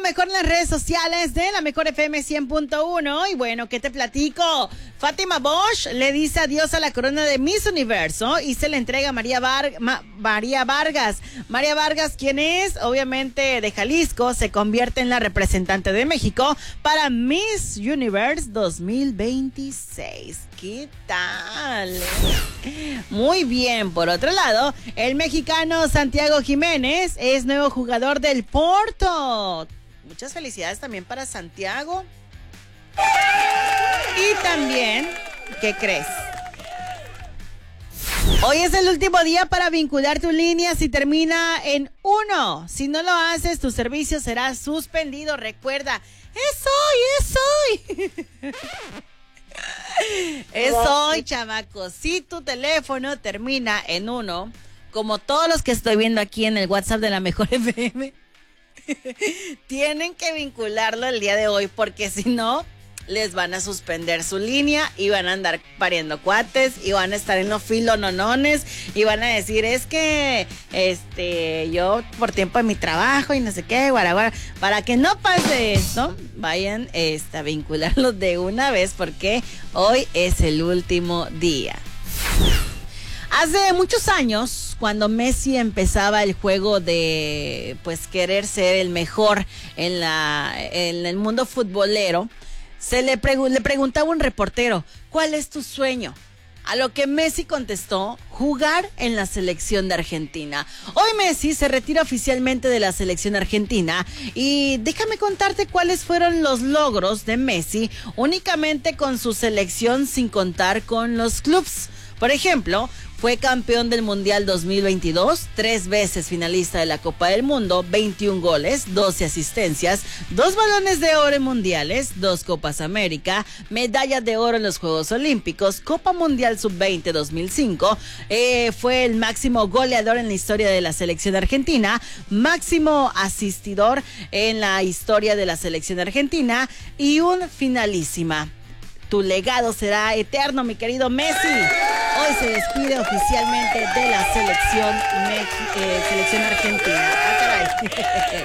mejor en las redes sociales de la Mejor FM 100.1. Y bueno, ¿qué te platico? Fátima Bosch le dice adiós a la corona de Miss Universo y se le entrega a María Vargas. María Vargas, quien es obviamente de Jalisco, se convierte en la representante de México para Miss Universe 2026. ¿Qué tal? Muy bien. Por otro lado, el mexicano Santiago Jiménez es nuevo jugador del Porto. Muchas felicidades también para Santiago. Y también, ¿qué crees? Hoy es el último día para vincular tu línea si termina en 1. Si no lo haces, tu servicio será suspendido. Recuerda, es hoy. Es hoy, chamacos. Si tu teléfono termina en 1, como todos los que estoy viendo aquí en el WhatsApp de la Mejor FM, tienen que vincularlo el día de hoy, porque si no, les van a suspender su línea y van a andar pariendo cuates y van a estar en los filononones y van a decir, es que yo por tiempo de mi trabajo y no sé qué, guaraguara. Para que no pase esto, vayan a vincularlos de una vez, porque hoy es el último día. Hace muchos años, cuando Messi empezaba el juego de pues querer ser el mejor en el mundo futbolero, le preguntaba un reportero, ¿cuál es tu sueño? A lo que Messi contestó, jugar en la selección de Argentina. Hoy Messi se retira oficialmente de la selección argentina y déjame contarte cuáles fueron los logros de Messi únicamente con su selección, sin contar con los clubes. Por ejemplo, fue campeón del Mundial 2022, 3 veces finalista de la Copa del Mundo, 21 goles, 12 asistencias, 2 balones de oro en mundiales, 2 Copas América, medalla de oro en los Juegos Olímpicos, Copa Mundial Sub-20 2005, fue el máximo goleador en la historia de la selección argentina, máximo asistidor en la historia de la selección argentina y un finalísima. Tu legado será eterno, mi querido Messi. Hoy se despide oficialmente de la selección argentina. Ah, caray.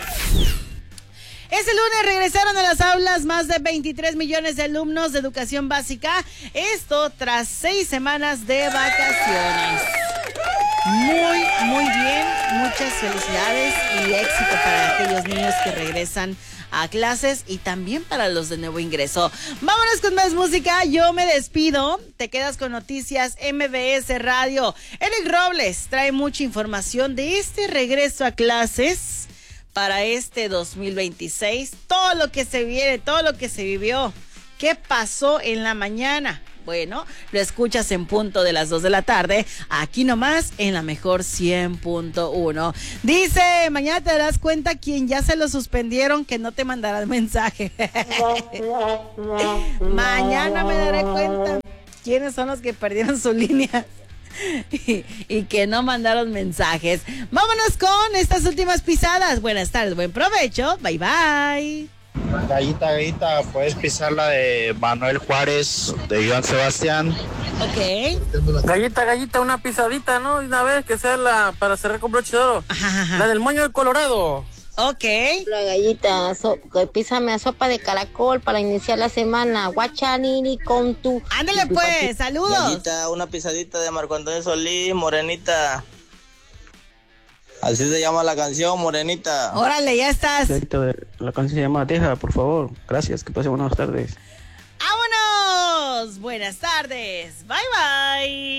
Ese lunes regresaron a las aulas más de 23 millones de alumnos de educación básica. Esto tras 6 semanas de vacaciones. Muy bien. Muchas felicidades y éxito para aquellos niños que regresan a clases y también para los de nuevo ingreso. Vámonos con más música. Yo me despido. Te quedas con Noticias MBS Radio. Eric Robles trae mucha información de este regreso a clases para este 2026. Todo lo que se viene, todo lo que se vivió. ¿Qué pasó en la mañana? Bueno, lo escuchas en punto de las 2 de la tarde, aquí nomás en la Mejor 100.1. Dice, mañana te darás cuenta quien ya se lo suspendieron que no te mandará mensaje. Mañana me daré cuenta quiénes son los que perdieron su línea y que no mandaron mensajes. Vámonos con estas últimas pisadas. Buenas tardes, buen provecho, bye bye. Gallita, puedes pisar la de Manuel Juárez, de Joan Sebastián. Ok. Gallita, una pisadita, ¿no? Una vez que sea la para cerrar con broche de oro. Ajá. La del moño de Colorado. Ok. La gallita, písame a sopa de caracol para iniciar la semana. Guachanini con tu. Ándale pues, saludos. Gallita, una pisadita de Marco Antonio Solís, Morenita. Así se llama la canción, Morenita. Órale, ya estás. La canción se llama Deja, por favor. Gracias, que pasen buenas tardes. ¡Vámonos! Buenas tardes. Bye, bye.